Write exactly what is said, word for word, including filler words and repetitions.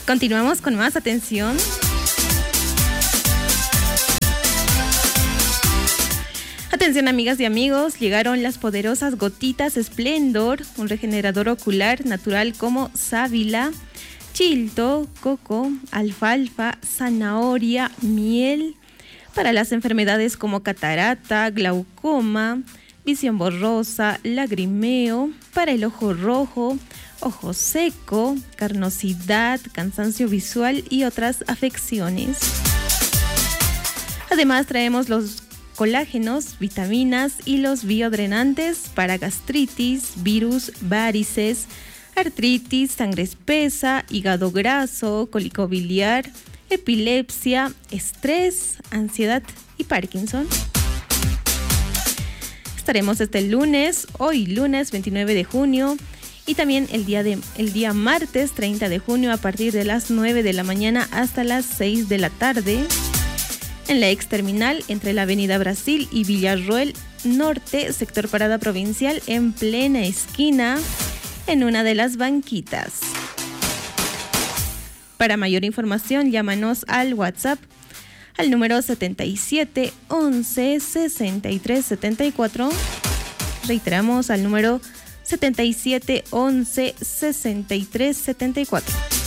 Continuamos con más atención. Atención, amigas y amigos, llegaron las poderosas gotitas Splendor, un regenerador ocular natural como sábila, chilto, coco, alfalfa, zanahoria, miel, para las enfermedades como catarata, glaucoma, visión borrosa, lagrimeo, para el ojo rojo, ojo seco, carnosidad, cansancio visual y otras afecciones. Además, traemos los colágenos, vitaminas y los biodrenantes para gastritis, virus, varices, artritis, sangre espesa, hígado graso, cólico biliar, epilepsia, estrés, ansiedad y Parkinson. Estaremos este lunes, hoy lunes veintinueve de junio, y también el día, de, el día martes treinta de junio a partir de las nueve de la mañana hasta las seis de la tarde. En la ex terminal entre la Avenida Brasil y Villarroel Norte, sector Parada Provincial, en plena esquina, en una de las banquitas. Para mayor información, llámanos al WhatsApp al número setenta y siete once sesenta y tres setenta y cuatro. Reiteramos al número setenta y siete once sesenta y tres setenta y cuatro.